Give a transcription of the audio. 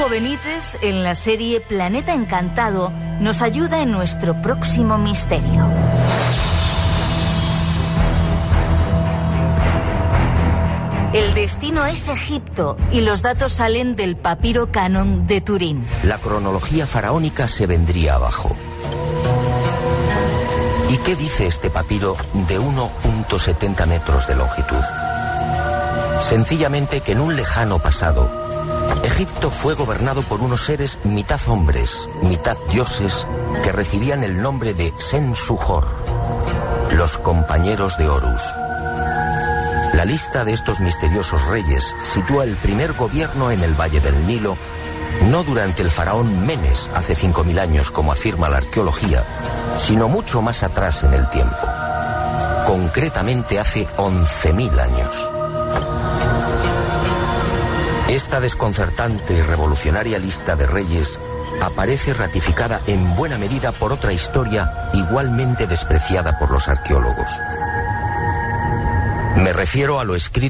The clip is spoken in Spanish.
Benítez, en la serie Planeta Encantado, nos ayuda en nuestro próximo misterio. El destino es Egipto y los datos salen del papiro Canon de Turín. La cronología faraónica se vendría abajo. ¿Y qué dice este papiro de 1,70 metros de longitud? Sencillamente que en un lejano pasado, Egipto fue gobernado por unos seres mitad hombres, mitad dioses, que recibían el nombre de Sensuhor, los compañeros de Horus. La lista de estos misteriosos reyes sitúa el primer gobierno en el Valle del Nilo, no durante el faraón Menes, hace 5.000 años, como afirma la arqueología, sino mucho más atrás en el tiempo. Concretamente hace 11.000 años. Esta desconcertante y revolucionaria lista de reyes aparece ratificada en buena medida por otra historia igualmente despreciada por los arqueólogos. Me refiero a lo escrito